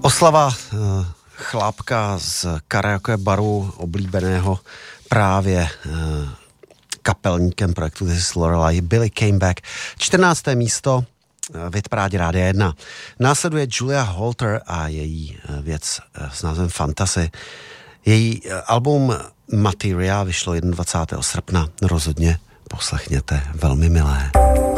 Oslava chlápka z karaoke baru oblíbeného právě kapelníkem projektu This is Lorelai, Billy Came Back. 14. místo v hitparádě Rádia 1. Následuje Julia Holter a její věc s názvem Fantasy. Její album Materia vyšlo 21. srpna. Rozhodně poslechněte, velmi milé.